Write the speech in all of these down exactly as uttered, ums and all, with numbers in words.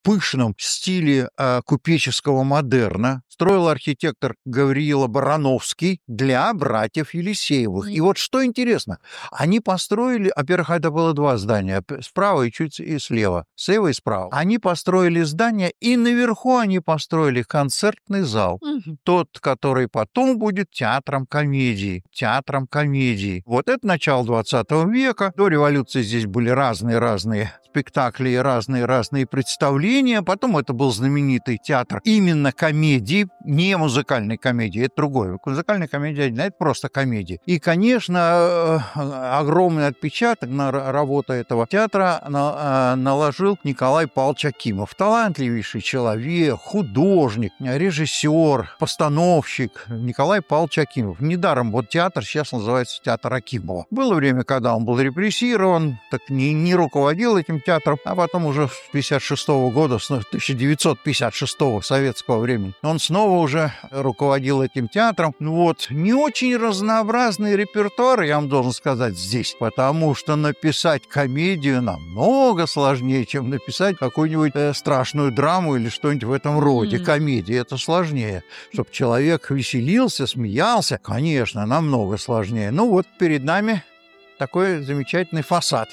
пышном стиле э, купеческого модерна строил архитектор Гавриила Барановский для братьев Елисеевых. И вот что интересно, они построили, во-первых, это было два здания, справа и чуть и слева, слева и справа. Они построили здание, и наверху они построили концертный зал, угу. тот, который потом будет театром комедии, театром комедии. Вот это начало двадцатого века, до революции здесь были разные-разные спектакли и разные-разные представления. Потом это был знаменитый театр именно комедии, не музыкальной комедии, это другое. Музыкальная комедия, это просто комедия. И, конечно, огромный отпечаток на работу этого театра наложил Николай Павлович Акимов. Талантливейший человек, художник, режиссер, постановщик Николай Павлович Акимов. Недаром вот театр сейчас называется театр Акимова. Было время, когда он был репрессирован, так не, не руководил этим театром, а потом уже с пятьдесят шестого года, с тысяча девятьсот пятьдесят шестого советского времени, он снова уже руководил этим театром. Вот. Не очень разнообразный репертуар, я вам должен сказать, здесь, потому что написать комедию намного сложнее, чем написать какую-нибудь э, страшную драму или что-нибудь в этом роде. Mm. Комедия — это сложнее. Чтобы человек веселился, смеялся, конечно, намного сложнее. Ну вот перед нами такой замечательный фасад.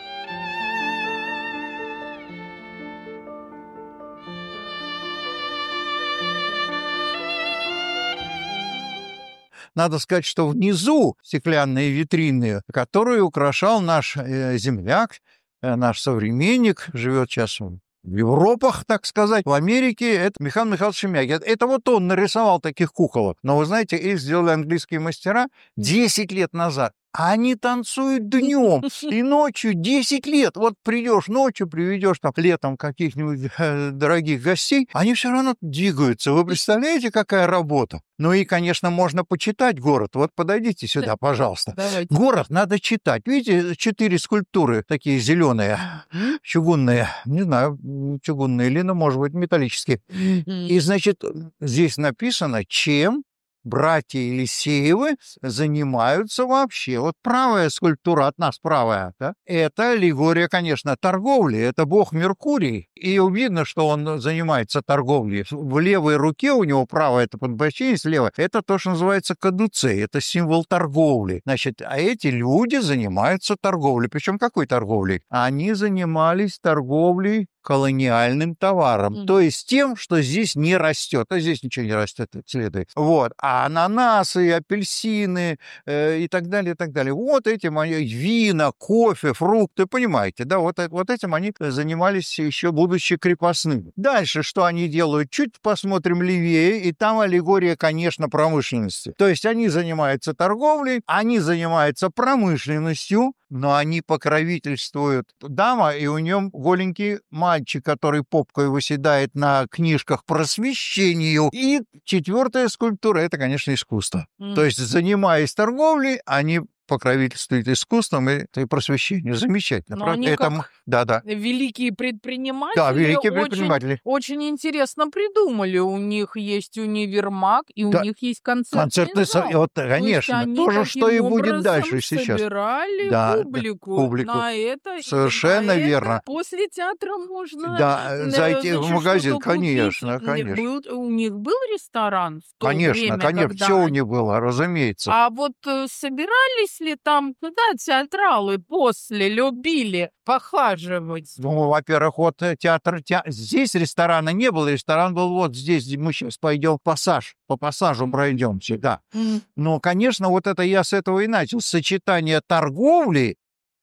Надо сказать, что внизу стеклянные витрины, которые украшал наш э, земляк, э, наш современник, живет сейчас в Европах, так сказать, в Америке, это Михаил Михайлович Шемякин. Это, это вот он нарисовал таких куколок. Но вы знаете, их сделали английские мастера десять лет назад. А они танцуют днем и ночью десять лет. Вот придешь ночью, приведешь там летом каких-нибудь э, дорогих гостей, они все равно двигаются. Вы представляете, какая работа? Ну и, конечно, можно почитать город. Вот подойдите сюда, пожалуйста. Давайте. Город надо читать. Видите, четыре скульптуры такие зеленые, чугунные. Не знаю, чугунные или, ну, может быть, металлические. И, значит, здесь написано, чем братья Елисеевы занимаются вообще. Вот правая скульптура от нас, правая, да? Это аллегория, конечно, торговли. Это бог Меркурий. И видно, что он занимается торговлей. В левой руке у него правая, это подбоченец, слева. Это то, что называется кадуцей. Это символ торговли. Значит, а эти люди занимаются торговлей. Причем какой торговлей? Они занимались торговлей колониальным товаром, mm. то есть тем, что здесь не растет, а здесь ничего не растет, следует. Вот, а ананасы, апельсины э, и так далее, и так далее. Вот этим они, вина, кофе, фрукты, понимаете, да, вот, вот этим они занимались еще будучи крепостными. Дальше, что они делают? Чуть посмотрим левее, и там аллегория, конечно, промышленности. То есть они занимаются торговлей, они занимаются промышленностью, но они покровительствуют дама, и у нее голенький мальчик, который попкой выседает на книжках просвещению. И четвертая скульптура — это, конечно, искусство. Mm. То есть, занимаясь торговлей, они покровительствует искусством и, и просвещению. Замечательно. Но они это, как да, да. великие предприниматели. Да, великие предприниматели. Очень, очень интересно придумали. У них есть универмаг, и да. у них есть концертный, концертный зал. Вот, конечно. То, то же, что и будет дальше сейчас. Собирали да, публику, да, публику. На это. Совершенно на верно. Это. После театра можно да, зайти значит, в магазин, конечно, купить. конечно. Был, у них был ресторан в то конечно, время, конечно, когда... все у них было, разумеется. А вот собирались ли там, да, театралы после любили похаживать? Ну, во-первых, вот театр, те... здесь ресторана не было, ресторан был вот здесь, мы сейчас пойдем в пассаж, по пассажу пройдемся, да. Mm. Но, конечно, вот это я с этого и начал, сочетание торговли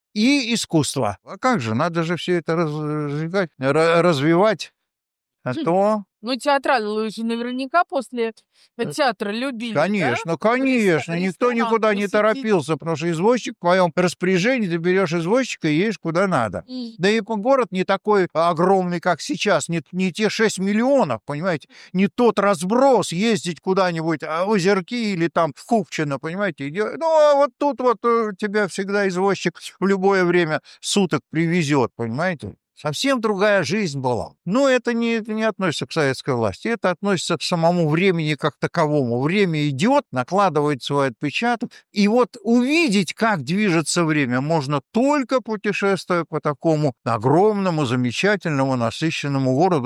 и искусства. А как же, надо же все это развивать, развивать, а mm. то... Ну, театралы же наверняка после театра любили, Конечно, да? конечно. Ресторан Никто никуда посетить. не торопился, потому что извозчик в твоем распоряжении, ты берешь извозчика и едешь куда надо. Mm. Да и город не такой огромный, как сейчас, не, не те шесть миллионов, понимаете, не тот разброс ездить куда-нибудь, а в Озерки или там в Купчино, понимаете. Ну, а вот тут вот тебя всегда извозчик в любое время суток привезет, понимаете. Совсем другая жизнь была. Но это не, это не относится к советской власти, это относится к самому времени как таковому. Время идет, накладывает свой отпечаток. И вот увидеть, как движется время, можно только путешествуя по такому огромному, замечательному, насыщенному городу.